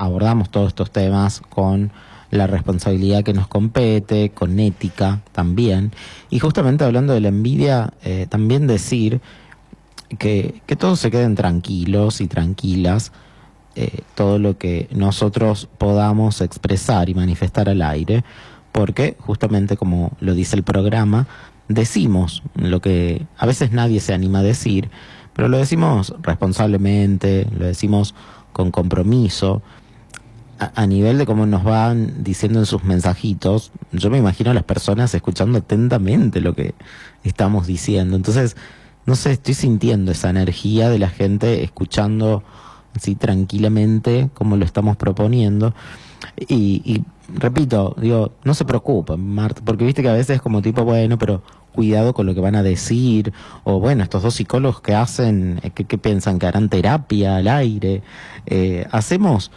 abordamos todos estos temas con la responsabilidad que nos compete, con ética también. Y justamente hablando de la envidia, también decir que todos se queden tranquilos y tranquilas, todo lo que nosotros podamos expresar y manifestar al aire, porque justamente como lo dice el programa, decimos lo que a veces nadie se anima a decir, pero lo decimos responsablemente, lo decimos con compromiso, a nivel de cómo nos van diciendo en sus mensajitos. Yo me imagino a las personas escuchando atentamente lo que estamos diciendo. Entonces, no sé, estoy sintiendo esa energía de la gente escuchando así tranquilamente como lo estamos proponiendo. Y repito, digo, no se preocupen, Marta, porque viste que a veces es como tipo, bueno, pero cuidado con lo que van a decir, o bueno, estos dos psicólogos que hacen, que piensan que harán terapia al aire. Hacemos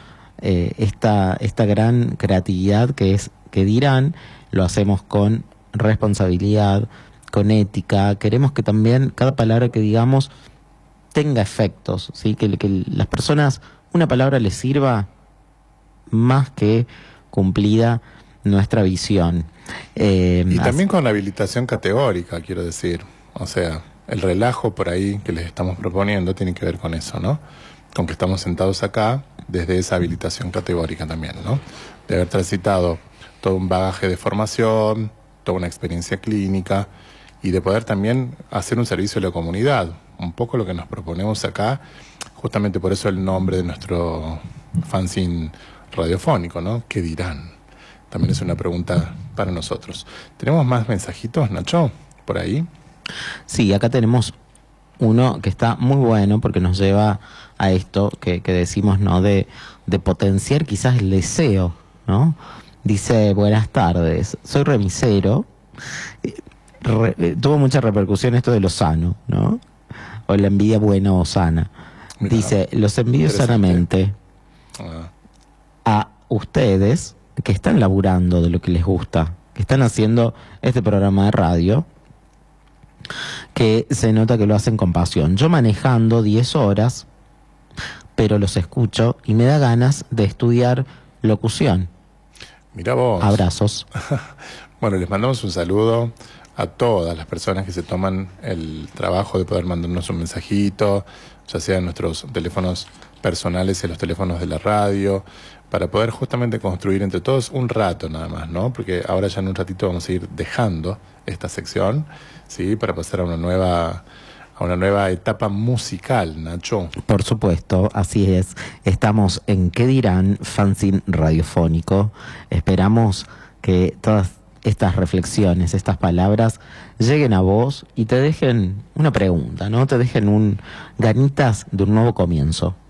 esta gran creatividad que es que dirán, lo hacemos con responsabilidad, con ética. Queremos que también cada palabra que digamos tenga efectos, ¿sí? Que las personas, una palabra les sirva más que cumplida nuestra visión. Y también con habilitación categórica, quiero decir. O sea, el relajo por ahí que les estamos proponiendo tiene que ver con eso, ¿no? Con que estamos sentados acá desde esa habilitación categórica también, ¿no? De haber transitado todo un bagaje de formación, toda una experiencia clínica y de poder también hacer un servicio a la comunidad. Un poco lo que nos proponemos acá, justamente por eso el nombre de nuestro fanzine radiofónico, ¿no? ¿Qué dirán? También es una pregunta para nosotros. ¿Tenemos más mensajitos, Nacho, por ahí? Sí, acá tenemos uno que está muy bueno porque nos lleva a esto que decimos, ¿no? De potenciar quizás el deseo, ¿no? Dice, buenas tardes, soy remisero. Tuvo mucha repercusión esto de lo sano, ¿no? O la envidia buena o sana. Mirá, dice, los envidio sanamente a ustedes que están laburando de lo que les gusta, que están haciendo este programa de radio, que se nota que lo hacen con pasión. Yo manejando 10 horas, pero los escucho y me da ganas de estudiar locución. Mirá vos. Abrazos. Bueno, les mandamos un saludo a todas las personas que se toman el trabajo de poder mandarnos un mensajito, ya sea en nuestros teléfonos personales y en los teléfonos de la radio, para poder justamente construir entre todos un rato nada más, ¿no? Porque ahora ya en un ratito vamos a ir dejando esta sección, ¿sí? Para pasar a una nueva etapa musical, Nacho. Por supuesto, así es. Estamos en ¿Qué dirán? Fanzine radiofónico. Esperamos que todas estas reflexiones, estas palabras lleguen a vos y te dejen una pregunta, ¿no? Te dejen ganitas de un nuevo comienzo.